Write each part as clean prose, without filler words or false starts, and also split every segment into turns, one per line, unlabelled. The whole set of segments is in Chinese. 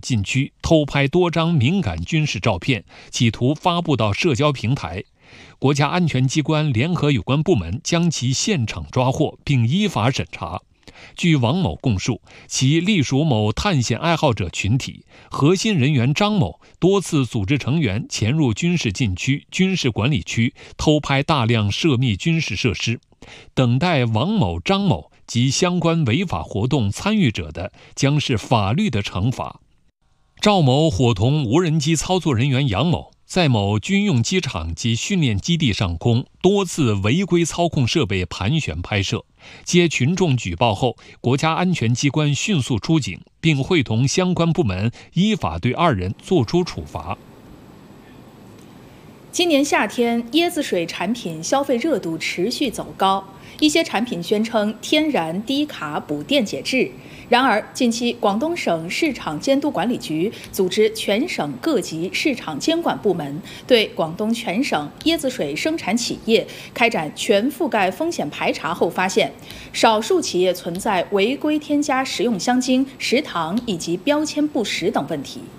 禁区偷拍多张敏感军事照片，企图发布到社交平台。国家安全机关联合有关部门将其现场抓获，并依法审查。据王某供述，其隶属某探险爱好者群体，核心人员张某多次组织成员潜入军事禁区、军事管理区，偷拍大量涉密军事设施。等待王某、张某及相关违法活动参与者的，将是法律的惩罚。赵某伙同无人机操作人员杨某，在某军用机场及训练基地上空多次违规操控设备盘旋拍摄。接群众举报后，国家安全机关迅速出警，并会同相关部门依法对2人作出处罚。
今年夏天，椰子水产品消费热度持续走高，一些产品宣称天然低卡补电解质。然而，近期广东省市场监督管理局组织全省各级市场监管部门对广东全省椰子水生产企业开展全覆盖风险排查后发现，少数企业存在违规添加食用香精、食糖以及标签不实等问题。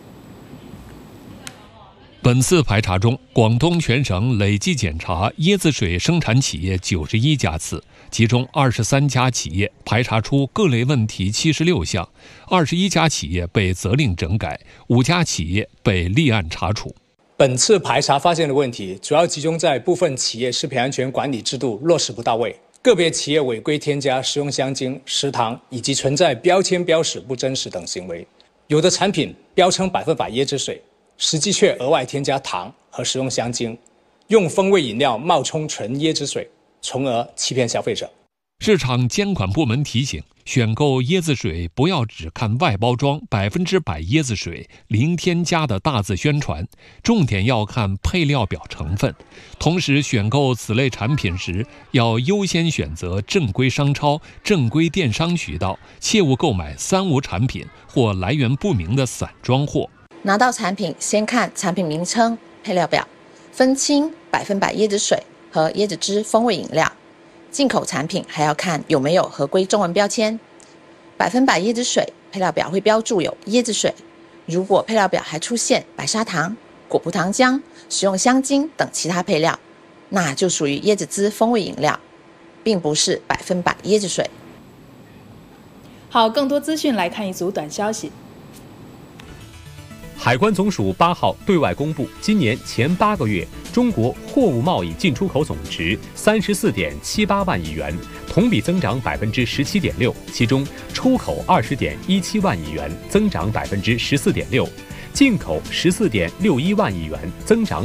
本次排查中，广东全省累计检查椰子水生产企业91家次，其中23家企业排查出各类问题76项，21家企业被责令整改，5家企业被立案查处。
本次排查发现的问题主要集中在部分企业食品安全管理制度落实不到位，个别企业违规添加食用香精、食糖以及存在标签标识不真实等行为。有的产品标称100%椰子水，实际却额外添加糖和食用香精，用风味饮料冒充纯椰子水，从而欺骗消费者。
市场监管部门提醒，选购椰子水不要只看外包装100%椰子水零添加的大字宣传，重点要看配料表成分。同时，选购此类产品时，要优先选择正规商超、正规电商渠道，切勿购买3无产品或来源不明的散装货。
拿到产品，先看产品名称、配料表，分清100%椰子水和椰子汁风味饮料。进口产品还要看有没有合规中文标签。100%椰子水配料表会标注有椰子水，如果配料表还出现白砂糖、果葡糖浆、食用香精等其他配料，那就属于椰子汁风味饮料，并不是100%椰子水。
好，更多资讯来看一组短消息。
海关总署8号对外公布，今年前8个月，中国货物贸易进出口总值34.78万亿元，同比增长17.6%，其中出口20.17万亿元，增长14.6%，进口14.61万亿元，增长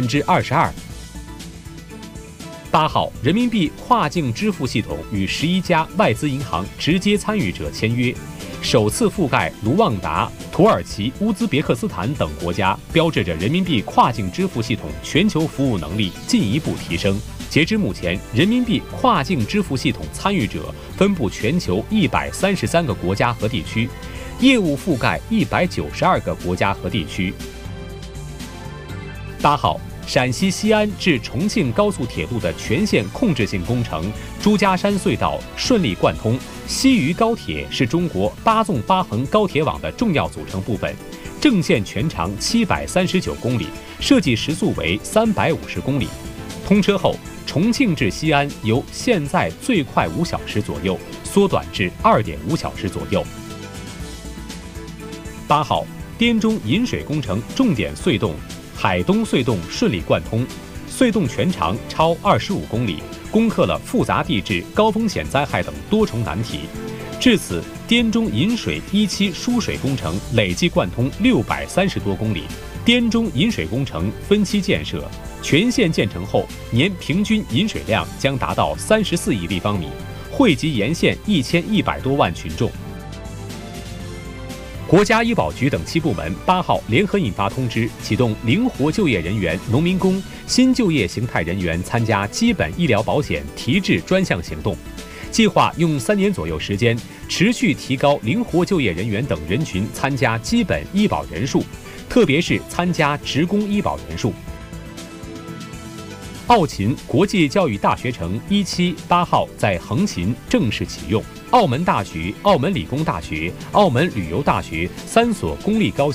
22%。8号，人民币跨境支付系统与11家外资银行直接参与者签约，首次覆盖卢旺达、土耳其、乌兹别克斯坦等国家，标志着人民币跨境支付系统全球服务能力进一步提升。截至目前，人民币跨境支付系统参与者分布全球133个国家和地区，业务覆盖192个国家和地区。8号，陕西西安至重庆高速铁路的全线控制性工程朱家山隧道顺利贯通。西渝高铁是中国8纵8横高铁网的重要组成部分，正线全长739公里，设计时速为350公里。通车后，重庆至西安由现在最快5小时左右缩短至2.5小时左右。8号，滇中引水工程重点隧洞海东隧洞顺利贯通，隧洞全长超25公里，攻克了复杂地质、高风险灾害等多重难题。至此，滇中引水1期输水工程累计贯通630多公里。滇中引水工程分期建设，全线建成后，年平均引水量将达到34亿立方米，惠及沿线1100多万群众。国家医保局等7部门8号联合印发通知，启动灵活就业人员、农民工、新就业形态人员参加基本医疗保险提质专项行动，计划用3年左右时间，持续提高灵活就业人员等人群参加基本医保人数，特别是参加职工医保人数。澳勤国际教育大学城1期8号在横琴正式启用。澳门大学、澳门理工大学、澳门旅游大学3所公立高